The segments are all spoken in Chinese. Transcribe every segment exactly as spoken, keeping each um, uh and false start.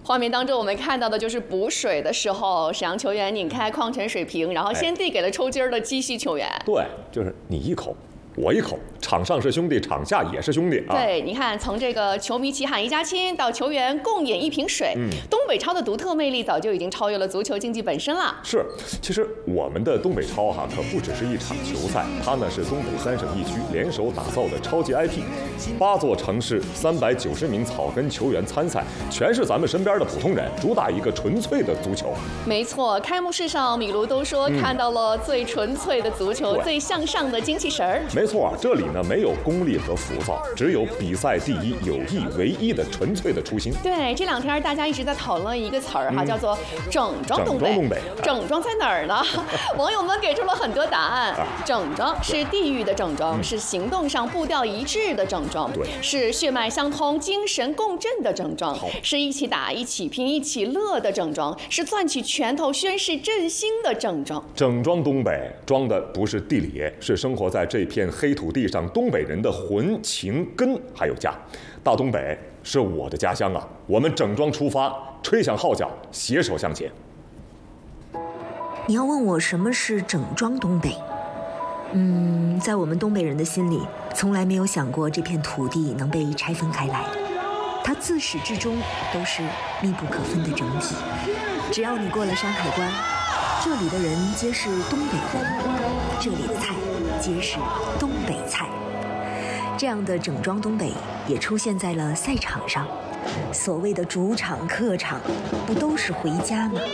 画面当中我们看到的就是补水的时候，沈阳球员拧开矿泉水瓶，然后先递给了抽筋儿的鸡西球员。 对，就是你一口。我一口，场上是兄弟，场下也是兄弟啊！ 对，你看，从这个球迷齐喊一家亲，到球员共饮一瓶水，嗯、东北超的独特魅力早就已经超越了足球竞技本身了。 是，其实我们的东北超哈，可不只是一场球赛，它呢是东北三省一区联手打造的超级 I P， 八座城市三百九十名草根球员参赛，全是咱们身边的普通人，主打一个纯粹的足球。 没错，开幕式上米卢都说、嗯、看到了最纯粹的足球，最向上的精气神儿。 没错，这里呢没有功利和浮躁，只有比赛第一、有意唯一的纯粹的初心。 对，这两天大家一直在讨论一个词儿哈，嗯、叫做整装东北。 整装东北， 整装在哪儿呢？网友们给出了很多答案。啊、整装是地域的整装，嗯、是行动上步调一致的整装， 对， 是血脉相通、精神共振的整装，是一起打、一起拼、一起乐的整装，是攥起拳头宣誓振兴的整装。 整装东北，装的不是地理，是生活在这片黑土地上东北人的魂、情、根还有家。大东北是我的家乡啊！我们整装出发，吹响号角，携手向前。 你要问我什么是整装东北？嗯，在我们东北人的心里，从来没有想过这片土地能被拆分开来，它自始至终都是密不可分的整体。只要你过了山海关，这里的人皆是东北人，这里的菜皆是东北菜。这样的整装东北也出现在了赛场上。所谓的主场客场，不都是回家吗？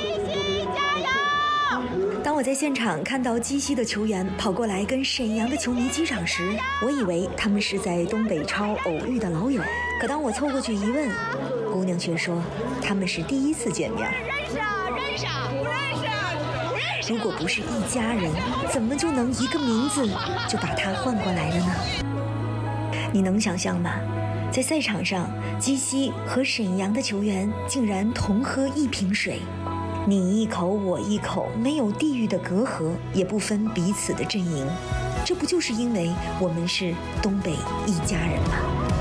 当我在现场看到鸡西的球员跑过来跟沈阳的球迷击掌时，我以为他们是在东北超偶遇的老友。可当我凑过去一问，姑娘却说他们是第一次见面。 认识啊，认识啊，不认识啊，不认识。 如果不是一家人，怎么就能一个名字就把他换过来了呢？你能想象吗？在赛场上，鸡西和沈阳的球员竟然同喝一瓶水，你一口我一口，没有地域的隔阂，也不分彼此的阵营，这不就是因为我们是东北一家人吗？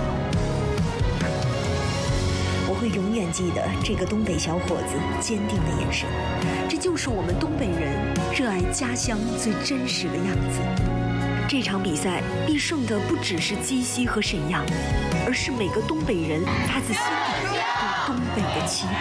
我会永远记得这个东北小伙子坚定的眼神，这就是我们东北人热爱家乡最真实的样子。这场比赛必胜的不只是鸡西和沈阳，而是每个东北人发自心底对东北的期盼。